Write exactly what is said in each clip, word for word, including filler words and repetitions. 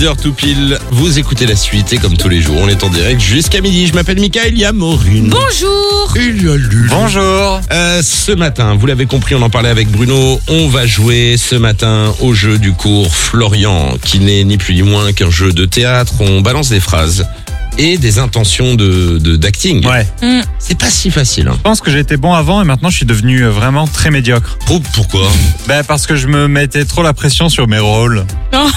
heures tout pile, vous écoutez la suite et comme tous les jours, on est en direct jusqu'à midi. Je m'appelle Mickaël, il y a Maureen. Bonjour. Il y a Lulu. Bonjour. Euh, ce matin, vous l'avez compris, on en parlait avec Bruno, on va jouer ce matin au jeu du cours Florian, qui n'est ni plus ni moins qu'un jeu de théâtre. On balance des phrases et des intentions de, de d'acting. Ouais. Mm. C'est pas si facile. Hein. Je pense que j'étais bon avant et maintenant je suis devenu euh, vraiment très médiocre. Pour- pourquoi Ben parce que je me mettais trop la pression sur mes rôles.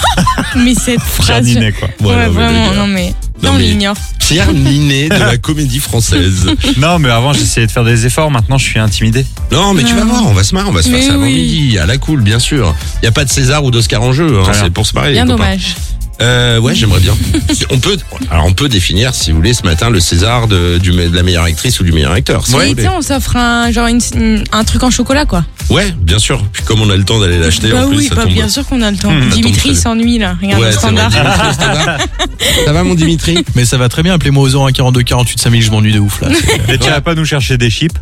Mais cette phrase. Pierre Ninet, quoi. Ouais, Ouais, ouais, vraiment, les gars. non mais. Non, Non, on mais- l'ignore. Pierre Ninet de la comédie française. Non, mais avant j'essayais de faire des efforts, maintenant je suis intimidé. Non, mais tu vas Non. voir, on va se marrer, on va se faire Mais ça avant oui. midi, à la cool, bien sûr. Il y a pas de César ou d'Oscar en jeu, hein, Voilà. c'est pour se marrer. Bien les copains. dommage. Euh, ouais, j'aimerais bien. On peut, alors on peut définir, si vous voulez, ce matin le César de, du, de la meilleure actrice ou du meilleur acteur. Si Mais vous tu sais, voulez. on s'offre un, genre une- une- un truc en chocolat, quoi. Ouais, bien sûr. Puis comme on a le temps d'aller l'acheter, Bah en plus, oui, ça bah tombe. bien sûr qu'on a le temps. Mmh, ça tombe Dimitri très bien. s'ennuie là. Regarde Ouais, le c'est vrai, standard. Dimitri, le standard. Ça va, mon Dimitri? Mais ça va très bien, appelez-moi aux zéro un quarante-deux quarante-huit cinq mille, je m'ennuie de ouf là. C'est- Et tu vas pas nous chercher des chips?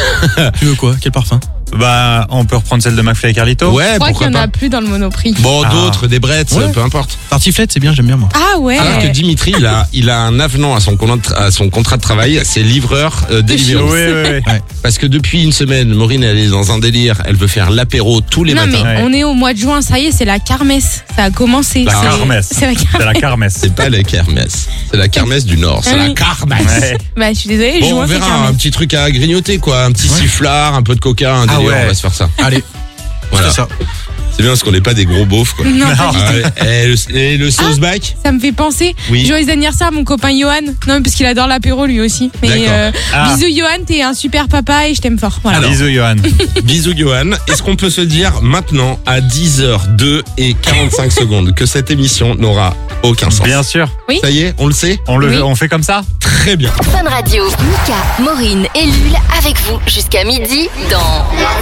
Tu veux quoi? Quel parfum? Bah, on peut reprendre celle de McFly et Carlito. Ouais, Je crois qu'il pourquoi y en pas. a plus dans le Monoprix. Bon, Ah. d'autres, des brettes, Ouais. peu importe. Tartiflette, c'est bien, j'aime bien moi. Ah ouais. Alors que Dimitri, il a, il a un avenant à son contrat, à son contrat de travail, c'est livreur euh, Oui, Deliveroo. oui, oui. Parce que depuis une semaine, Maureen, elle est dans un délire, elle veut faire l'apéro tous les Non mais matins. Ouais. on est au mois de juin, ça y est, c'est la kermesse. Ça a commencé. La C'est- kermesse. C'est la C'est kermesse. la kermesse. C'est pas la kermesse, c'est la kermesse du Nord, c'est Ah la oui. kermesse. Ouais. Bah je suis désolée, Bon, on juin c'est verra un kermesse. petit truc à grignoter, quoi. Un petit Ouais. sifflard, un peu de coca, un Ah délire, ouais. on va se faire ça. Allez, Voilà. c'est ça. C'est bien parce qu'on n'est pas des gros beaufs, quoi. Non, pas du Ah, tout. ouais. Et le, et le sauce bac Ça me fait penser. Oui. Joyeux anniversaire à mon copain Johan. Non, mais parce qu'il adore l'apéro lui aussi. Mais D'accord. euh, Ah. bisous Johan, t'es un super papa et je t'aime fort. Voilà. Alors. Bisous, Johan. Bisous, Johan. Est-ce qu'on peut se dire maintenant, à dix heures deux et quarante-cinq secondes, que cette émission n'aura aucun sens? Bien sûr. Oui. Ça y est, on le sait? On le Oui. on fait comme ça? Très bien. Fun Radio. Mika, Maureen et Lul avec vous jusqu'à midi dans